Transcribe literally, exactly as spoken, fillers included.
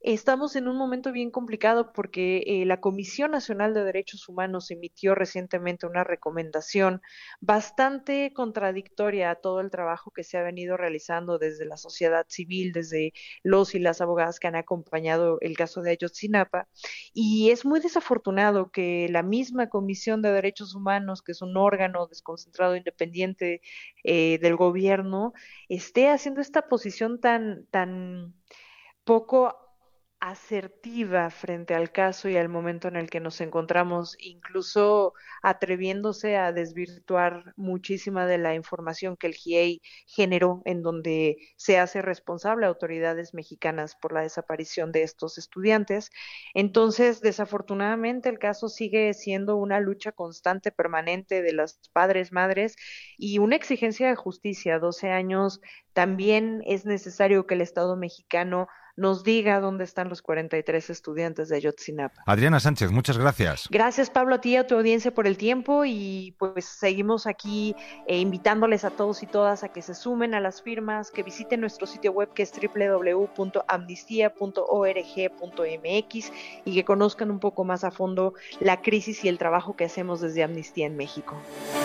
Estamos en un momento bien complicado porque eh, la Comisión Nacional de Derechos Humanos emitió recientemente una recomendación bastante contradictoria a todo el trabajo que se ha venido realizando desde la sociedad civil, desde los y las abogadas que han acompañado el caso de Ayotzinapa. Y es muy desafortunado que la misma Comisión de Derechos Humanos, que es un órgano desconcentrado independiente eh, del gobierno, esté haciendo esta posición tan, tan poco asertiva frente al caso y al momento en el que nos encontramos, incluso atreviéndose a desvirtuar muchísima de la información que el G I E I generó, en donde se hace responsable a autoridades mexicanas por la desaparición de estos estudiantes. Entonces, desafortunadamente, el caso sigue siendo una lucha constante, permanente de los padres, madres y una exigencia de justicia. doce años, también es necesario que el Estado mexicano nos diga dónde están los cuarenta y tres estudiantes de Ayotzinapa. Adriana Sánchez, muchas gracias. Gracias, Pablo, a ti y a tu audiencia por el tiempo y pues seguimos aquí eh, invitándoles a todos y todas a que se sumen a las firmas, que visiten nuestro sitio web que es doble u doble u doble u punto amnistía punto org punto m x y que conozcan un poco más a fondo la crisis y el trabajo que hacemos desde Amnistía en México.